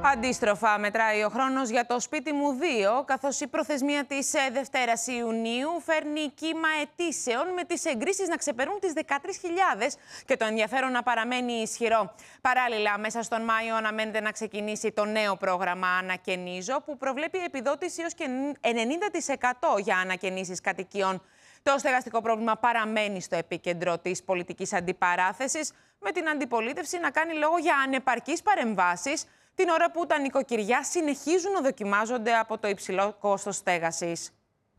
Αντίστροφα, μετράει ο χρόνος για το σπίτι μου 2, καθώς η προθεσμία της Δευτέρας Ιουνίου φέρνει κύμα αιτήσεων με τις εγκρίσεις να ξεπερνούν τις 13.000 και το ενδιαφέρον να παραμένει ισχυρό. Παράλληλα, μέσα στον Μάιο αναμένεται να ξεκινήσει το νέο πρόγραμμα Ανακαινίζω, που προβλέπει επιδότηση έως και 90% για ανακαινήσεις κατοικιών. Το στεγαστικό πρόβλημα παραμένει στο επίκεντρο της πολιτικής αντιπαράθεσης, με την αντιπολίτευση να κάνει λόγο για ανεπαρκείς παρεμβάσεις, την ώρα που τα νοικοκυριά συνεχίζουν να δοκιμάζονται από το υψηλό κόστος στέγασης.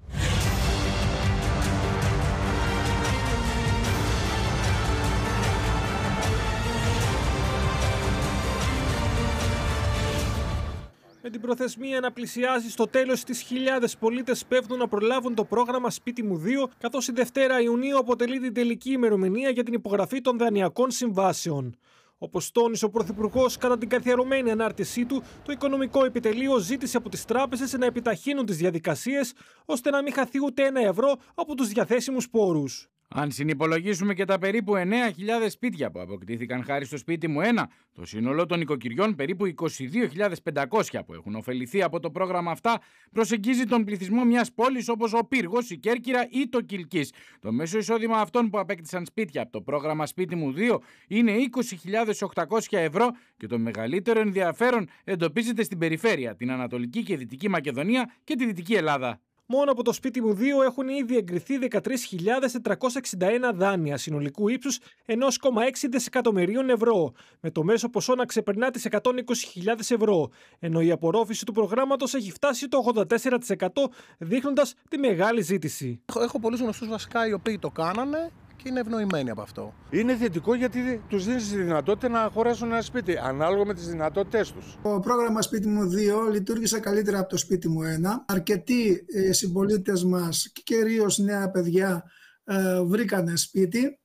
Με την προθεσμία να πλησιάζει στο τέλος της, χιλιάδες πολίτες πέφτουν να προλάβουν το πρόγραμμα Σπίτι μου 2, καθώς η Δευτέρα Ιουνίου αποτελεί την τελική ημερομηνία για την υπογραφή των δανειακών συμβάσεων. Όπως τόνισε ο Πρωθυπουργός κατά την καθιερωμένη ανάρτησή του, το Οικονομικό Επιτελείο ζήτησε από τις τράπεζες να επιταχύνουν τις διαδικασίες, ώστε να μην χαθεί ούτε ένα ευρώ από τους διαθέσιμους πόρους. Αν συνυπολογίσουμε και τα περίπου 9.000 σπίτια που αποκτήθηκαν χάρη στο Σπίτι μου 1, το σύνολο των νοικοκυριών, περίπου 22.500 που έχουν ωφεληθεί από το πρόγραμμα αυτά, προσεγγίζει τον πληθυσμό μιας πόλης όπως ο Πύργος, η Κέρκυρα ή το Κιλκής. Το μέσο εισόδημα αυτών που απέκτησαν σπίτια από το πρόγραμμα Σπίτι μου 2 είναι 20.800 ευρώ και το μεγαλύτερο ενδιαφέρον εντοπίζεται στην περιφέρεια, την Ανατολική και Δυτική Μακεδονία και τη Δυτική Ελλάδα. Μόνο από το Σπίτι μου 2 έχουν ήδη εγκριθεί 13.461 δάνεια συνολικού ύψους 1,6 δισεκατομμυρίων ευρώ, με το μέσο ποσό να ξεπερνά τις 120.000 ευρώ, ενώ η απορρόφηση του προγράμματος έχει φτάσει το 84%, δείχνοντας τη μεγάλη ζήτηση. Έχω πολλούς γνωστούς βασικά οι οποίοι το κάνανε και είναι ευνοημένοι από αυτό. Είναι θετικό γιατί τους δίνεις τη δυνατότητα να αγοράσουν ένα σπίτι, ανάλογα με τις δυνατότητές τους. Το πρόγραμμα Σπίτι μου 2 λειτουργήσε καλύτερα από το Σπίτι μου 1. Αρκετοί συμπολίτες μας, και κυρίως νέα παιδιά, βρήκανε σπίτι.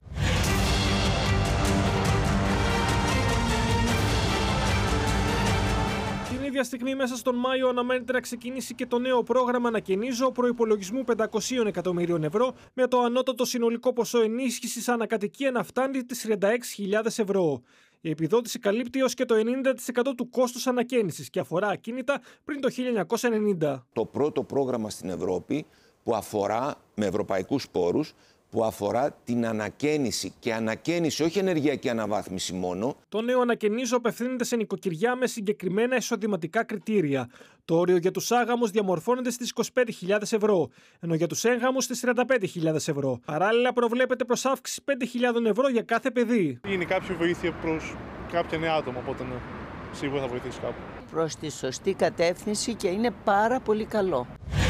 Την ίδια στιγμή, μέσα στον Μάιο, αναμένεται να ξεκινήσει και το νέο πρόγραμμα Ανακαινίζω προϋπολογισμού 500 εκατομμυρίων ευρώ, με το ανώτατο συνολικό ποσό ενίσχυσης ανακατοικία να φτάνει τις 36.000 ευρώ. Η επιδότηση καλύπτει έως και το 90% του κόστους ανακαίνησης και αφορά ακίνητα πριν το 1990. Το πρώτο πρόγραμμα στην Ευρώπη που αφορά, με ευρωπαϊκούς πόρους, που αφορά την ανακαίνιση και ανακαίνιση, όχι ενεργειακή αναβάθμιση μόνο. Το νέο Ανακαινίζω απευθύνεται σε νοικοκυριά με συγκεκριμένα εισοδηματικά κριτήρια. Το όριο για τους άγαμους διαμορφώνεται στις 25.000 ευρώ, ενώ για τους έγγαμους στις 35.000 ευρώ. Παράλληλα, προβλέπεται προσάυξηση 5.000 ευρώ για κάθε παιδί. Είναι κάποια βοήθεια προς κάποια νέα άτομα, οπότε ναι, σίγουρα θα βοηθήσει κάπου. Προς τη σωστή κατεύθυνση και είναι πάρα πολύ καλό.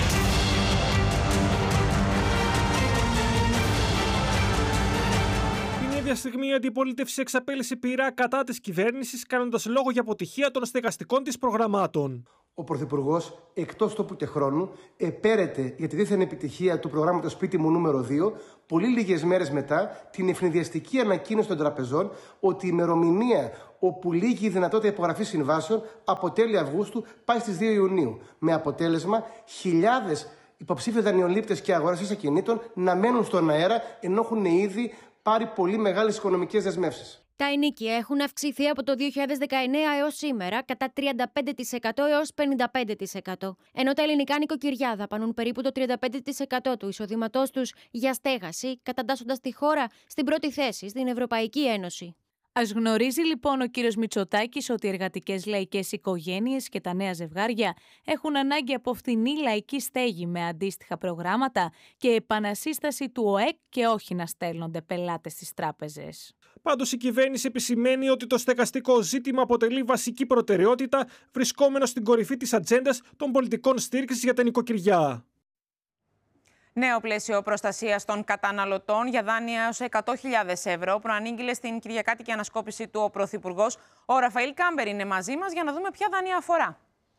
Την ίδια στιγμή, η αντιπολίτευση εξαπέλυσε πειρά κατά της κυβέρνησης, κάνοντας λόγο για αποτυχία των στεγαστικών της προγραμμάτων. Ο Πρωθυπουργός, εκτός τόπου και χρόνου, επέρεται για τη δίθεν επιτυχία του προγράμματος Σπίτι μου νούμερο 2, πολύ λίγες μέρες μετά την ευνηδιαστική ανακοίνωση των τραπεζών ότι η ημερομηνία όπου λύγει η δυνατότητα υπογραφής συμβάσεων από τέλη Αυγούστου πάει στις 2 Ιουνίου. Με αποτέλεσμα χιλιάδες υποψήφιοι δανειολήπτες και αγοραστές ακινήτων να μένουν στον αέρα, ενώ έχουν ήδη πάρει πολύ μεγάλες οικονομικές δεσμεύσεις. Τα ενοίκια έχουν αυξηθεί από το 2019 έως σήμερα κατά 35% έως 55%. Ενώ τα ελληνικά νοικοκυριά δαπανούν περίπου το 35% του εισοδήματός τους για στέγαση, καταντάσσοντας τη χώρα στην πρώτη θέση στην Ευρωπαϊκή Ένωση. Ας γνωρίζει λοιπόν ο κύριος Μητσοτάκης ότι οι εργατικές λαϊκές οικογένειες και τα νέα ζευγάρια έχουν ανάγκη από φθηνή λαϊκή στέγη με αντίστοιχα προγράμματα και επανασύσταση του ΟΕΚ και όχι να στέλνονται πελάτες στις τράπεζες. Πάντως η κυβέρνηση επισημαίνει ότι το στεγαστικό ζήτημα αποτελεί βασική προτεραιότητα, βρισκόμενο στην κορυφή της ατζέντας των πολιτικών στήριξης για τα νοικοκυριά. Νέο πλαίσιο προστασίας των καταναλωτών για δάνεια έως 100.000 ευρώ προανήγγειλε στην κυριακάτικη ανασκόπηση του ο Πρωθυπουργός. Ο Ραφαήλ Κάμπερ είναι μαζί μας για να δούμε ποια δάνεια αφορά.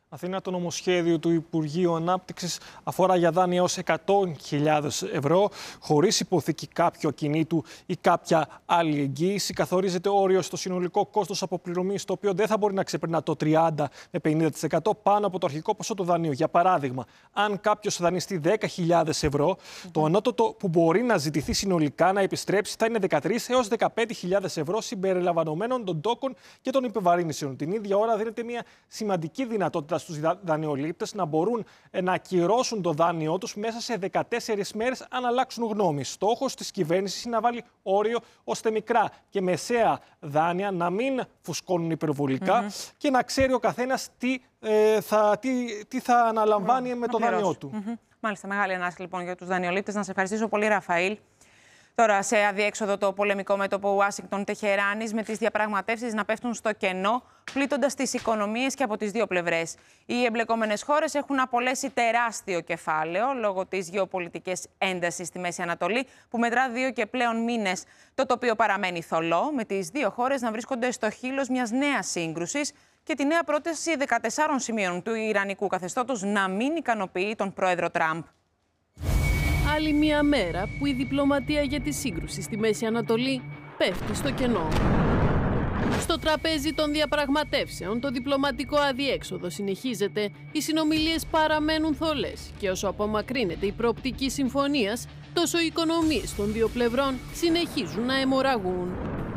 Αθήνα, το νομοσχέδιο του Υπουργείου Ανάπτυξης αφορά για δάνεια έως 100.000 ευρώ, χωρίς υποθήκη κάποιου ακινήτου ή κάποια άλλη εγγύηση. Καθορίζεται όριο στο συνολικό κόστος αποπληρωμής, το οποίο δεν θα μπορεί να ξεπερνά το 30 με 50% πάνω από το αρχικό ποσό του δανείου. Για παράδειγμα, αν κάποιος δανειστεί 10.000 ευρώ, το ανώτατο που μπορεί να ζητηθεί συνολικά να επιστρέψει θα είναι 13 έως 15.000 ευρώ, συμπεριλαμβανομένων των τόκων και των επιβαρύνσεων. Την ίδια ώρα δίνεται μια σημαντική δυνατότητα στους δανειολήπτες να μπορούν να ακυρώσουν το δάνειό τους μέσα σε 14 μέρες αν αλλάξουν γνώμη. Στόχος της κυβέρνησης είναι να βάλει όριο ώστε μικρά και μεσαία δάνεια να μην φουσκώνουν υπερβολικά και να ξέρει ο καθένας τι θα αναλαμβάνει με το δάνειό του. Μάλιστα, μεγάλη ανάσκηση λοιπόν για τους δανειολήπτες. Να σε ευχαριστήσω πολύ, Ραφαήλ. Τώρα, σε αδιέξοδο το πολεμικό μέτωπο Ουάσιγκτον-Τεχεράνης, με τις διαπραγματεύσεις να πέφτουν στο κενό, πλήττοντας τις οικονομίες και από τις δύο πλευρές. Οι εμπλεκόμενες χώρες έχουν απολέσει τεράστιο κεφάλαιο λόγω της γεωπολιτικής έντασης στη Μέση Ανατολή, που μετρά 2 και πλέον μήνες. Το τοπίο παραμένει θολό, με τις δύο χώρες να βρίσκονται στο χείλος μιας νέας σύγκρουσης και τη νέα πρόταση 14 σημείων του Ιρανικού καθεστώτος να μην ικανοποιεί τον πρόεδρο Τραμπ. Άλλη μία μέρα που η διπλωματία για τη σύγκρουση στη Μέση Ανατολή πέφτει στο κενό. Στο τραπέζι των διαπραγματεύσεων το διπλωματικό αδιέξοδο συνεχίζεται, οι συνομιλίες παραμένουν θολές και όσο απομακρύνεται η προοπτική συμφωνίας, τόσο οι οικονομίες των δύο πλευρών συνεχίζουν να αιμορραγούν.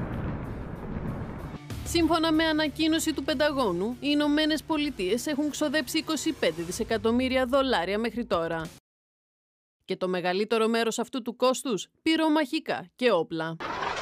Σύμφωνα με ανακοίνωση του Πενταγώνου, οι Ηνωμένες Πολιτείες έχουν ξοδέψει 25 δισεκατομμύρια δολάρια μέχρι τώρα. Και το μεγαλύτερο μέρος αυτού του κόστους πυρομαχικά και όπλα.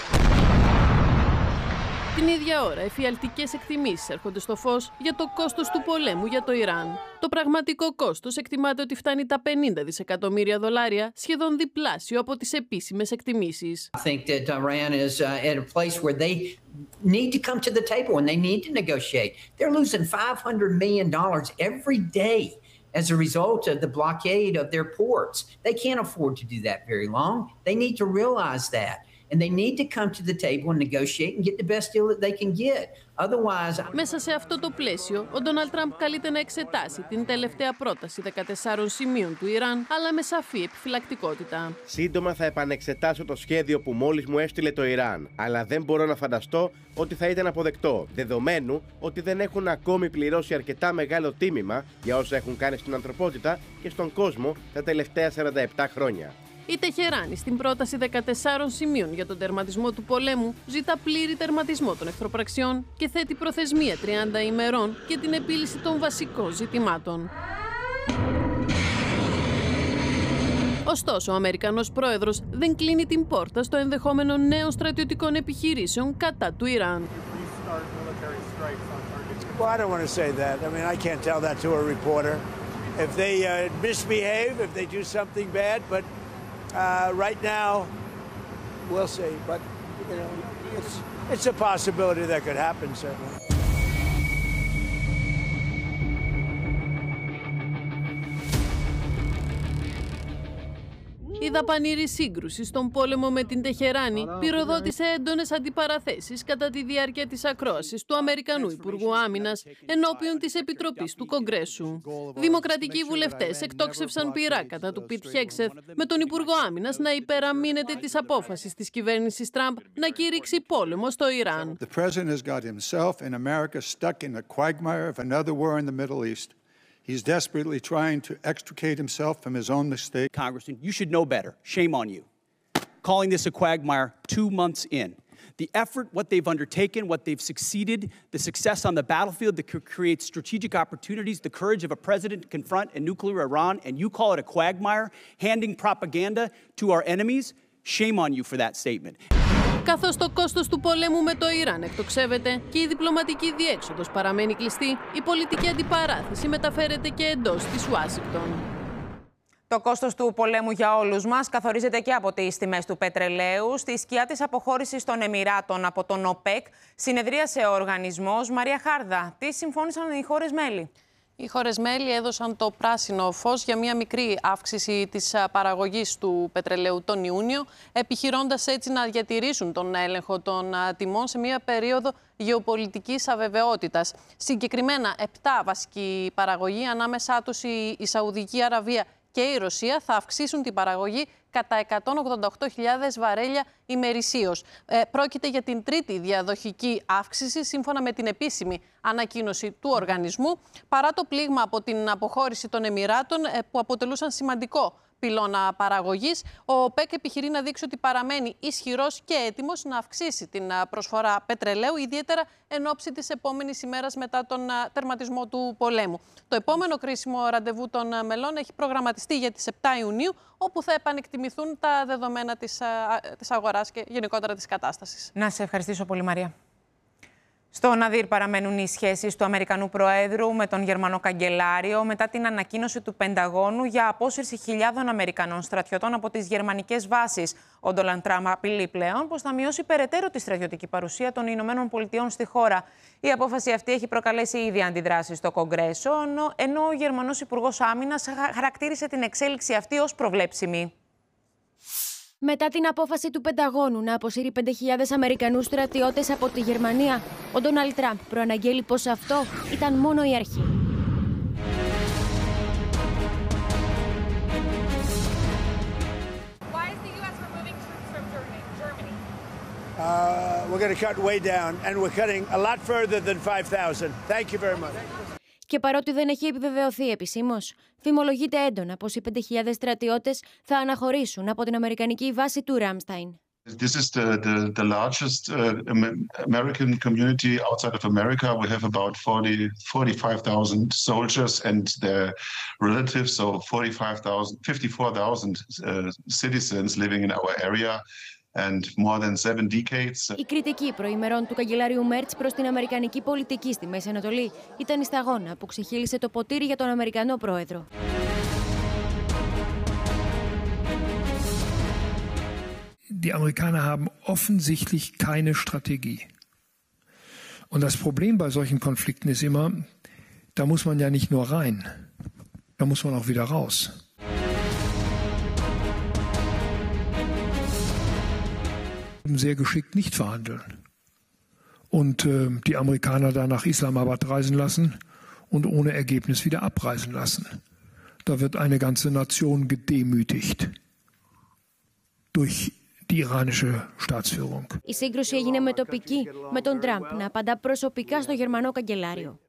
Την ίδια ώρα, εφιαλτικές εκτιμήσεις έρχονται στο φως για το κόστος του πολέμου για το Ιράν. Το πραγματικό κόστος εκτιμάται ότι φτάνει τα 50 δισεκατομμύρια δολάρια, σχεδόν διπλάσιο από τις επίσημες εκτιμήσεις. I think that Iran is at a place where they need to come to the table and they need to negotiate. They're losing $500 million every day as a result of the blockade of their ports. They can't afford to do that very long. They need to realize that. And they need to come to the table and negotiate and get the best deal that they can get. Otherwise... Μέσα σε αυτό το πλαίσιο, ο Ντόναλντ Τραμπ καλείται να εξετάσει την τελευταία πρόταση 14 σημείων του Ιράν, αλλά με σαφή επιφυλακτικότητα. Σύντομα θα επανεξετάσω το σχέδιο που μόλις μου έστειλε το Ιράν, αλλά δεν μπορώ να φανταστώ ότι θα ήταν αποδεκτό, δεδομένου ότι δεν έχουν ακόμη πληρώσει αρκετά μεγάλο τίμημα για όσα έχουν κάνει στην ανθρωπότητα και στον κόσμο τα τελευταία 47 χρόνια. Η Τεχεράνη στην πρόταση 14 σημείων για τον τερματισμό του πολέμου ζητά πλήρη τερματισμό των εχθροπραξιών και θέτει προθεσμία 30 ημερών για την επίλυση των βασικών ζητημάτων. Ωστόσο, ο Αμερικανός πρόεδρος δεν κλείνει την πόρτα στο ενδεχόμενο νέων στρατιωτικών επιχειρήσεων κατά του Ιράν. Well, I don't want to say that. I mean, I can't tell that to a reporter. If they misbehave, if they do something bad, but right now, we'll see. But you know, it's a possibility that could happen, certainly. Η δαπανήρη σύγκρουση στον πόλεμο με την Τεχεράνη πυροδότησε έντονες αντιπαραθέσεις κατά τη διάρκεια της ακρόασης του Αμερικανού Υπουργού Άμυνας ενώπιον της Επιτροπής του Κογκρέσου. Δημοκρατικοί βουλευτές εκτόξευσαν πυρά κατά του Πιτ Χέγκσεθ, με τον Υπουργό Άμυνας να υπεραμείνεται της απόφασης της κυβέρνησης Τραμπ να κήρυξει πόλεμο στο Ιράν. He's desperately trying to extricate himself from his own mistake. Congressman, you should know better. Shame on you. Calling this a quagmire 2 months in. The effort, what they've undertaken, what they've succeeded, the success on the battlefield that could create strategic opportunities, the courage of a president to confront a nuclear Iran, and you call it a quagmire, handing propaganda to our enemies? Shame on you for that statement. Καθώς το κόστος του πολέμου με το Ιράν εκτοξεύεται και η διπλωματική διέξοδος παραμένει κλειστή, η πολιτική αντιπαράθεση μεταφέρεται και εντός της Ουάσιγκτον. Το κόστος του πολέμου για όλους μας καθορίζεται και από τις τιμές του πετρελαίου. Στη σκιά της αποχώρησης των Εμιράτων από τον ΟΠΕΚ συνεδρίασε ο οργανισμός. Μαρία Χάρδα, τι συμφώνησαν οι χώρες μέλη? Οι χώρες μέλη έδωσαν το πράσινο φως για μια μικρή αύξηση της παραγωγής του πετρελαίου τον Ιούνιο, επιχειρώντας έτσι να διατηρήσουν τον έλεγχο των τιμών σε μια περίοδο γεωπολιτικής αβεβαιότητας. Συγκεκριμένα, 7 βασικοί παραγωγοί, ανάμεσά τους η Σαουδική Αραβία και η Ρωσία, θα αυξήσουν την παραγωγή κατά 188.000 βαρέλια ημερησίως. Πρόκειται για την τρίτη διαδοχική αύξηση, σύμφωνα με την επίσημη ανακοίνωση του οργανισμού, παρά το πλήγμα από την αποχώρηση των Εμιράτων, που αποτελούσαν σημαντικό πυλώνα παραγωγής. Ο ΟΠΕΚ επιχειρεί να δείξει ότι παραμένει ισχυρός και έτοιμος να αυξήσει την προσφορά πετρελαίου, ιδιαίτερα εν ώψη της επόμενης ημέρας μετά τον τερματισμό του πολέμου. Το επόμενο κρίσιμο ραντεβού των μελών έχει προγραμματιστεί για τις 7 Ιουνίου, όπου θα επανεκτιμηθούν τα δεδομένα της αγοράς και γενικότερα της κατάστασης. Να σε ευχαριστήσω πολύ, Μαρία. Στο Ναδύρ παραμένουν οι σχέσεις του Αμερικανού Προέδρου με τον Γερμανό Καγκελάριο μετά την ανακοίνωση του Πενταγώνου για απόσυρση χιλιάδων Αμερικανών στρατιωτών από τις γερμανικές βάσεις. Ο Ντόναλντ Τραμπ απειλεί πλέον πως θα μειώσει περαιτέρω τη στρατιωτική παρουσία των Ηνωμένων Πολιτειών στη χώρα. Η απόφαση αυτή έχει προκαλέσει ήδη αντιδράσεις στο Κογκρέσο, ενώ ο Γερμανός Υπουργός Άμυνας χαρακτήρισε την εξέλιξη αυτή ως προβλέψιμη. Μετά την απόφαση του Πενταγώνου να αποσύρει 5.000 Αμερικανούς στρατιώτες από τη Γερμανία, ο Ντόναλντ Τραμπ προαναγγέλει πως αυτό ήταν μόνο η αρχή. We're going to cut way down, and we're cutting a lot further than 5,000. Thank you very much. Και παρότι δεν έχει επιβεβαιωθεί επισήμως, φημολογείται έντονα πως οι 5.000 στρατιώτες θα αναχωρήσουν από την αμερικανική βάση του Ράμσταϊν. This is the largest American community outside of America. We have about 45,000 soldiers and their relatives, so 54,000 citizens living in our area. And more than 7 decades. Η κριτική προημερών του καγκελάριου Μέρτς προς την αμερικανική πολιτική στη Μέση Ανατολή ήταν η σταγόνα που ξεχύλισε το ποτήρι για τον Αμερικανό πρόεδρο. Die Amerikaner haben offensichtlich keine Strategie. Und das Problem bei solchen Konflikten ist immer, da muss man ja nicht nur rein, da muss man auch wieder raus. Sehr geschickt nicht verhandeln und die Amerikaner dann nach Islamabad reisen lassen und ohne Ergebnis wieder abreisen lassen. Da wird eine ganze Nation gedemütigt durch die iranische Staatsführung. Η σύγκρουση έγινε μετοπική, με τον Τραμπ να απαντά προσωπικά στο Γερμανό καγκελάριο.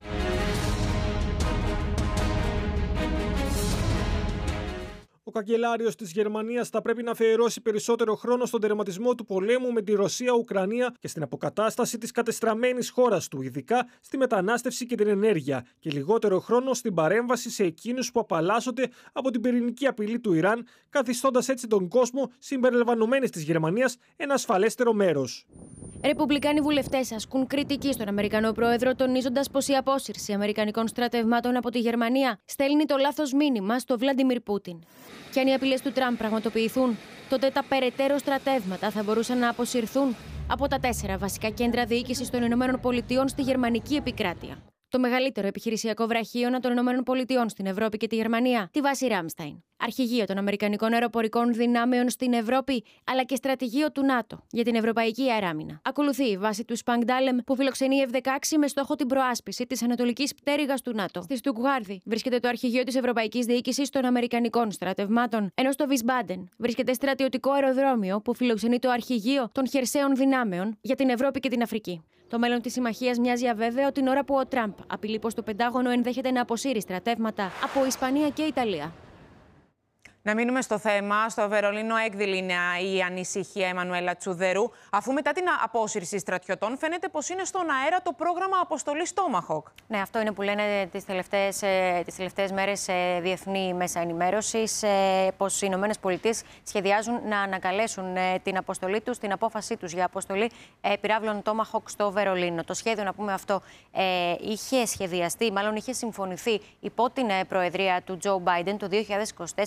Ο καγκελάριος της Γερμανίας θα πρέπει να αφιερώσει περισσότερο χρόνο στον τερματισμό του πολέμου με τη Ρωσία-Ουκρανία και στην αποκατάσταση της κατεστραμμένης χώρας του, ειδικά στη μετανάστευση και την ενέργεια, και λιγότερο χρόνο στην παρέμβαση σε εκείνους που απαλλάσσονται από την πυρηνική απειλή του Ιράν, καθιστώντας έτσι τον κόσμο, συμπεριλαμβανομένης της Γερμανίας, ένα ασφαλέστερο μέρος. Ρεπουμπλικάνοι βουλευτές ασκούν κριτική στον Αμερικανό πρόεδρο, τονίζοντας πως η απόσυρση Αμερικανικών στρατευμάτων από τη Γερμανία στέλνει το λάθος μήνυμα στο Βλάντιμιρ Πούτιν. Και αν οι απειλές του Τραμπ πραγματοποιηθούν, τότε τα περαιτέρω στρατεύματα θα μπορούσαν να αποσυρθούν από τα 4 βασικά κέντρα διοίκησης των ΗΠΑ στη γερμανική επικράτεια. Το μεγαλύτερο επιχειρησιακό βραχίωνα των ΗΠΑ στην Ευρώπη και τη Γερμανία, τη βάση Ράμσταϊν. Αρχηγείο των Αμερικανικών αεροπορικών δυνάμεων στην Ευρώπη, αλλά και στρατηγείο του ΝΑΤΟ για την Ευρωπαϊκή Αεράμινα. Ακολουθεί η βάση του Σπανγκντάλεμ, που φιλοξενεί F-16 με στόχο την προάσπιση της ανατολικής πτέρυγας του ΝΑΤΟ. Στη Στουτγκάρδη βρίσκεται το αρχηγείο της Ευρωπαϊκής Διοίκησης των Αμερικανικών Στρατευμάτων, ενώ στο Βισμπάντεν βρίσκεται στρατιωτικό αεροδρόμιο που φιλοξενεί το αρχηγείο των χερσαίων δυνάμεων για την Ευρώπη και την Αφρική. Το μέλλον της συμμαχίας μοιάζει αβέβαιο την ώρα που ο Τραμπ απειλεί πως το Πεντάγωνο ενδέχεται να αποσύρει στρατεύματα από Ισπανία και Ιταλία. Να μείνουμε στο θέμα. Στο Βερολίνο έκδηλη είναι η ανησυχία Εμμανουέλα Τσουδερού, αφού μετά την απόσυρση στρατιωτών φαίνεται πως είναι στον αέρα το πρόγραμμα αποστολής Tomahawk. Ναι, αυτό είναι που λένε τις τελευταίες μέρες διεθνή μέσα ενημέρωσης, πως οι Ηνωμένες Πολιτείες σχεδιάζουν να ανακαλέσουν την αποστολή τους, την απόφασή τους για αποστολή πυράβλων Tomahawk στο Βερολίνο. Το σχέδιο, να πούμε αυτό, είχε σχεδιαστεί, μάλλον είχε συμφωνηθεί υπό την προεδρία του Τζο Μπάιντεν το 2024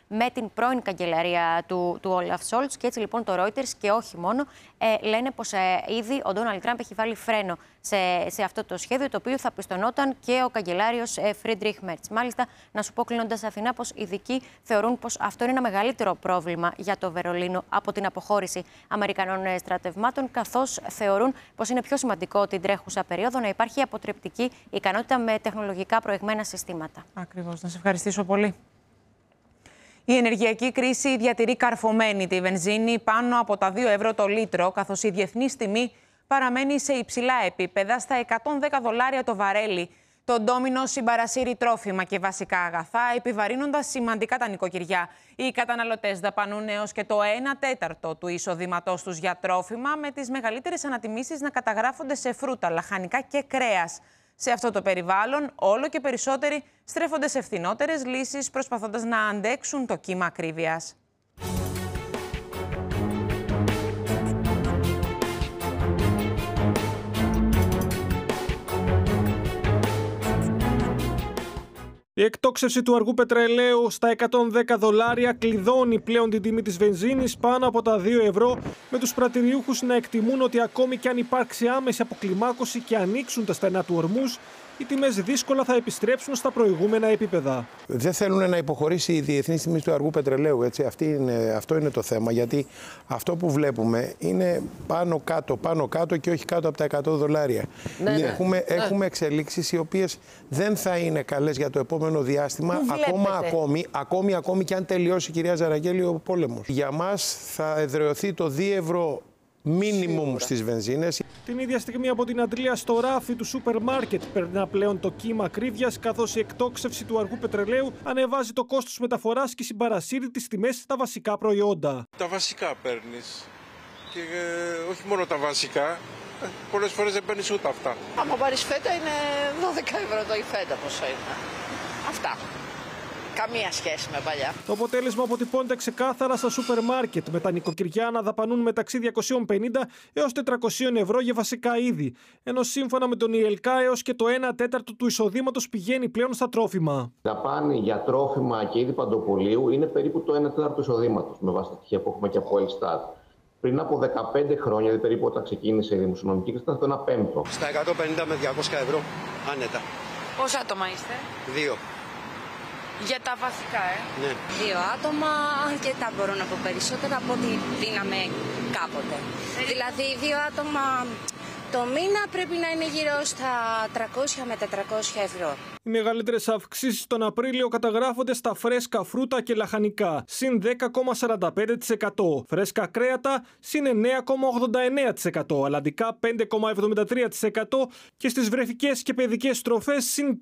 με την πρώην καγκελαρία του Όλαφ Σόλτς. Και έτσι λοιπόν το Reuters και όχι μόνο λένε πως ήδη ο Ντόναλντ Τραμπ έχει βάλει φρένο σε αυτό το σχέδιο, το οποίο θα πιστωνόταν και ο καγκελάριος Φρίντριχ Μέρτς. Μάλιστα, να σου πω κλείνοντας, Αθηνά, πως οι ειδικοί θεωρούν πως αυτό είναι ένα μεγαλύτερο πρόβλημα για το Βερολίνο από την αποχώρηση Αμερικανών στρατευμάτων, καθώς θεωρούν πως είναι πιο σημαντικό την τρέχουσα περίοδο να υπάρχει αποτρεπτική ικανότητα με τεχνολογικά προηγμένα συστήματα. Ακριβώς. Να σε ευχαριστήσω πολύ. Η ενεργειακή κρίση διατηρεί καρφωμένη τη βενζίνη πάνω από τα 2 ευρώ το λίτρο, καθώς η διεθνής τιμή παραμένει σε υψηλά επίπεδα, στα $110 το βαρέλι. Το ντόμινο συμπαρασύρει τρόφιμα και βασικά αγαθά, επιβαρύνοντας σημαντικά τα νοικοκυριά. Οι καταναλωτές δαπανούν έως και το 1/4 του εισοδήματός τους για τρόφιμα, με τις μεγαλύτερες ανατιμήσεις να καταγράφονται σε φρούτα, λαχανικά και κρέας. Σε αυτό το περιβάλλον, όλο και περισσότεροι στρέφονται σε φθηνότερες λύσεις, προσπαθώντας να αντέξουν το κύμα ακρίβειας. Η εκτόξευση του αργού πετρελαίου στα $110 κλειδώνει πλέον την τιμή της βενζίνης πάνω από τα 2 ευρώ, με τους πρατηριούχους να εκτιμούν ότι ακόμη και αν υπάρξει άμεση αποκλιμάκωση και ανοίξουν τα στενά του Ορμούζ, οι τιμές δύσκολα θα επιστρέψουν στα προηγούμενα επίπεδα. Δεν θέλουν να υποχωρήσει η διεθνής τιμή του αργού πετρελαίου. Έτσι. Αυτό είναι το θέμα. Γιατί αυτό που βλέπουμε είναι πάνω κάτω και όχι κάτω από τα $100. Έχουμε εξελίξεις οι οποίες δεν θα είναι καλές για το επόμενο διάστημα, ακόμη και αν τελειώσει, κυρία Ζαραγγέλη, ο πόλεμος. Για μας θα εδραιωθεί το 2 ευρώ μίνιμουμ στις βενζίνες. Την ίδια στιγμή από την αντλία στο ράφι του σούπερ μάρκετ περνά πλέον το κύμα ακρίβειας, καθώς η εκτόξευση του αργού πετρελαίου ανεβάζει το κόστος μεταφοράς και συμπαρασύρει τις τιμές στα βασικά προϊόντα. Τα βασικά παίρνεις και όχι μόνο τα βασικά, πολλές φορές δεν παίρνεις ούτε αυτά. Άμα πάρεις φέτα είναι 12 ευρώ το η φέτα, πόσο είναι. Αυτά. Καμία σχέση με παλιά. Το αποτέλεσμα αποτυπώνεται ξεκάθαρα στα σούπερ μάρκετ, με τα νοικοκυριά να δαπανούν μεταξύ 250 έως 400 ευρώ για βασικά είδη. Ενώ σύμφωνα με τον ΙΕΛΚΑ, έως και το 1/4 του εισοδήματος πηγαίνει πλέον στα τρόφιμα. Δαπάνη για τρόφιμα και είδη παντοπολίου είναι περίπου το 1/4 του εισοδήματος, με βάση τα στοιχεία που έχουμε και από Ελστάτ. Πριν από 15 χρόνια, δηλαδή περίπου όταν ξεκίνησε η δημοσιονομική κρίση, ήταν το 1/5. Στα 150 με 200 ευρώ, άνετα. Πόσα άτομα είστε? 2. Για τα βασικά, Ναι. 2 άτομα, αρκετά μπορώ να πω, περισσότερα από ό,τι δίναμε κάποτε. Δηλαδή 2 άτομα το μήνα πρέπει να είναι γύρω στα 300 με 400 ευρώ. Οι μεγαλύτερες αυξήσεις τον Απρίλιο καταγράφονται στα φρέσκα φρούτα και λαχανικά, συν 10,45%. Φρέσκα κρέατα, συν 9,89%. Αλλαντικά, 5,73%. Και στις βρεφικές και παιδικές τροφές, συν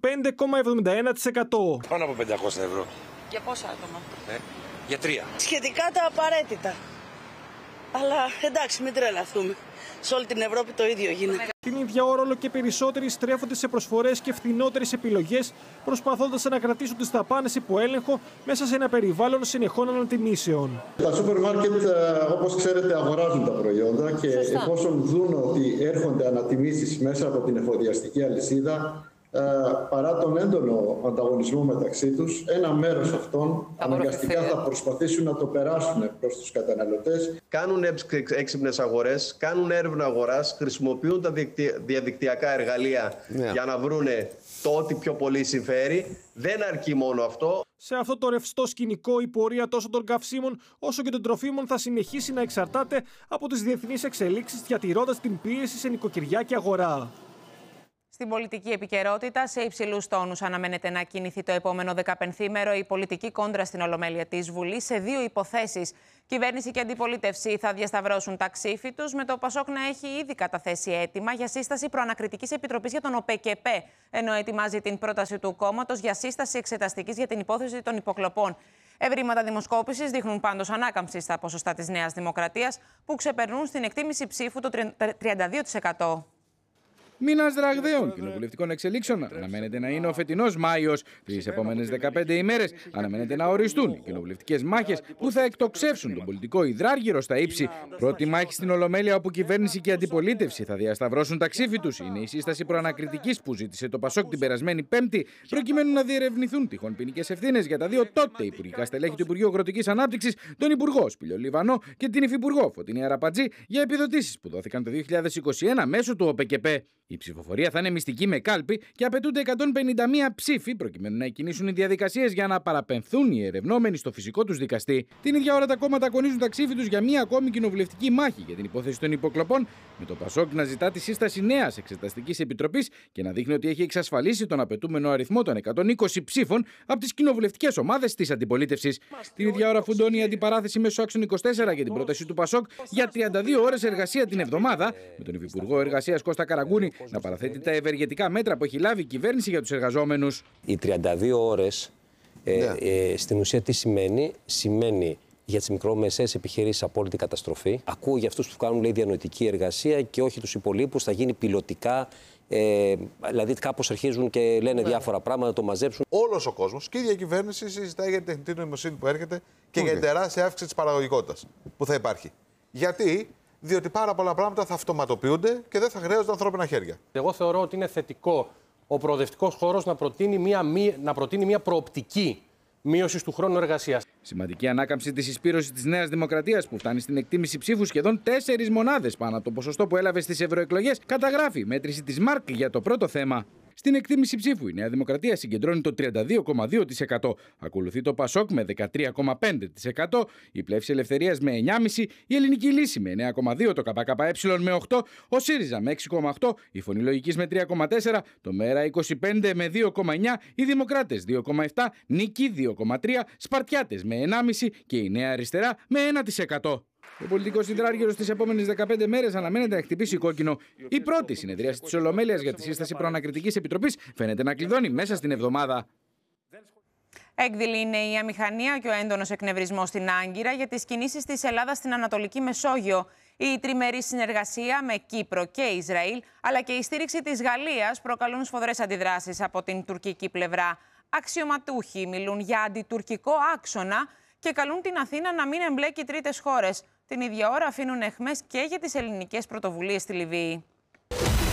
5,71%. Πάνω από 500 ευρώ. Για πόσα άτομα? Για 3. Σχετικά τα απαραίτητα. Αλλά εντάξει, μην τρελαθούμε. Σε όλη την Ευρώπη το ίδιο γίνεται. Την ίδια ώρα, όλο και περισσότεροι στρέφονται σε προσφορές και φθηνότερες επιλογές, προσπαθώντας να κρατήσουν τις δαπάνες υπό έλεγχο μέσα σε ένα περιβάλλον συνεχών ανατιμήσεων. Τα σούπερ μάρκετ, όπως ξέρετε, αγοράζουν τα προϊόντα και εφόσον δουν ότι έρχονται ανατιμήσεις μέσα από την εφοδιαστική αλυσίδα, παρά τον έντονο ανταγωνισμό μεταξύ τους, ένα μέρος αυτών αναγκαστικά θα προσπαθήσουν να το περάσουν προς τους καταναλωτές. Κάνουν έξυπνες αγορές, κάνουν έρευνα αγοράς, χρησιμοποιούν τα διαδικτυακά εργαλεία για να βρούνε το ό,τι πιο πολύ συμφέρει. Δεν αρκεί μόνο αυτό. Σε αυτό το ρευστό σκηνικό, η πορεία τόσο των καυσίμων όσο και των τροφίμων θα συνεχίσει να εξαρτάται από τις διεθνείς εξελίξεις, διατηρώντας την πίεση σε νοικοκυριά και αγορά. Στην πολιτική επικαιρότητα, σε υψηλούς τόνους αναμένεται να κινηθεί το επόμενο 15ήμερο η πολιτική κόντρα στην Ολομέλεια της Βουλής σε 2 υποθέσεις. Κυβέρνηση και αντιπολίτευση θα διασταυρώσουν τα ξύφη τους, με το ΠΑΣΟΚ να έχει ήδη καταθέσει αίτημα για σύσταση προανακριτικής επιτροπής για τον ΟΠΕΚΕΠΕ, ενώ ετοιμάζει την πρόταση του κόμματος για σύσταση εξεταστικής για την υπόθεση των υποκλοπών. Ευρήματα δημοσκόπησης δείχνουν πάντως ανάκαμψη στα ποσοστά της Νέας Δημοκρατίας, που ξεπερνούν στην εκτίμηση ψήφου το 32%. Μήνας ραγδαίων κοινοβουλευτικών εξελίξεων αναμένεται να είναι ο φετινός Μάιος. Τις επόμενες 15 ημέρες αναμένεται να οριστούν οι κοινοβουλευτικές μάχες που θα εκτοξεύσουν τον πολιτικό υδράργυρο στα ύψη. Πρώτη μάχη στην Ολομέλεια, όπου κυβέρνηση και αντιπολίτευση θα διασταυρώσουν τα ξύφη τους, είναι η σύσταση προανακριτικής που ζήτησε το Πασόκ την περασμένη Πέμπτη, προκειμένου να διερευνηθούν τυχόν ποινικές ευθύνες για τα δύο τότε υπουργικά στελέχη του Υπουργείου Αγροτικής Ανάπτυξης, τον Υπουργό Σπύλιο Λιβανό και την Υφυπουργό Φωτεινή Αραπατζή, για επιδοτήσεις που δόθηκαν το 2021 μέσω του ΟΠΕΚΕΠΕ. Η ψηφοφορία θα είναι μυστική με κάλπη και απαιτούνται 151 ψήφοι προκειμένου να εκκινήσουν οι διαδικασίες για να παραπεμφθούν οι ερευνόμενοι στο φυσικό τους δικαστή. Την ίδια ώρα τα κόμματα αγωνίζουν τα ξύφη τους για μία ακόμη κοινοβουλευτική μάχη για την υπόθεση των υποκλοπών, με το Πασόκ να ζητά τη σύσταση νέας εξεταστικής επιτροπής και να δείχνει ότι έχει εξασφαλίσει τον απαιτούμενο αριθμό των 120 ψήφων από τις κοινοβουλευτικές ομάδες της αντιπολίτευσης. Την ίδια ώρα φουντώνει η αντιπαράθεση μέσω άξιων 24 για την πρόταση του Πασόκ για 32 ώρες εργασία την εβδομάδα, με τον Υφυπουργό Εργασίας Κώστα Καραγκούνη να παραθέτει τα ευεργετικά μέτρα που έχει λάβει η κυβέρνηση για τους εργαζόμενους. Οι 32 ώρες στην ουσία τι σημαίνει? Σημαίνει για τις μικρομεσαίες επιχειρήσεις απόλυτη καταστροφή. Ακούω για αυτούς που κάνουν, λέει, διανοητική εργασία και όχι τους υπολείπους, θα γίνει πιλωτικά. Δηλαδή κάπως αρχίζουν και λένε διάφορα πράγματα, να το μαζέψουν. Όλος ο κόσμος και η ίδια κυβέρνηση συζητάει για την τεχνητή νοημοσύνη που έρχεται και για την τεράστια αύξηση της παραγωγικότητας που θα υπάρχει. Γιατί? Διότι πάρα πολλά πράγματα θα αυτοματοποιούνται και δεν θα χρειάζονται ανθρώπινα χέρια. Εγώ θεωρώ ότι είναι θετικό ο προοδευτικός χώρος να προτείνει μια προοπτική μείωση του χρόνου εργασίας. Σημαντική ανάκαμψη της συσπήρωσης της Νέας Δημοκρατίας, που φτάνει στην εκτίμηση ψήφου σχεδόν 4 μονάδες πάνω από το ποσοστό που έλαβε στις ευρωεκλογές, καταγράφει η μέτρηση της ΜΑΡΚ για το πρώτο θέμα. Στην εκτίμηση ψήφου η Νέα Δημοκρατία συγκεντρώνει το 32,2%. Ακολουθεί το Πασόκ με 13,5%, η Πλεύση Ελευθερίας με 9,5%, η Ελληνική Λύση με 9,2%, το ΚΚΕ με 8%, ο ΣΥΡΙΖΑ με 6,8%, η Φωνή Λογικής με 3,4%, το ΜΕΡΑ 25% με 2,9%, οι Δημοκράτες 2,7%, Νίκη 2,3%, Σπαρτιάτες με 1,5% και η Νέα Αριστερά με 1%. Ο πολιτικός υδράργυρος τις επόμενες 15 μέρες αναμένεται να χτυπήσει κόκκινο. Η πρώτη συνεδρίαση της Ολομέλειας για τη σύσταση προανακριτικής επιτροπής φαίνεται να κλειδώνει μέσα στην εβδομάδα. Έκδηλη είναι η αμηχανία και ο έντονος εκνευρισμός στην Άγκυρα για τις κινήσεις της Ελλάδας στην Ανατολική Μεσόγειο. Η τριμερή συνεργασία με Κύπρο και Ισραήλ, αλλά και η στήριξη της Γαλλίας προκαλούν σφοδρές αντιδράσεις από την τουρκική πλευρά. Αξιωματούχοι μιλούν για αντιτουρκικό άξονα και καλούν την Αθήνα να μην εμπλέκει τρίτες χώρες. Την ίδια ώρα αφήνουν αιχμές και για τις ελληνικές πρωτοβουλίες στη Λιβύη.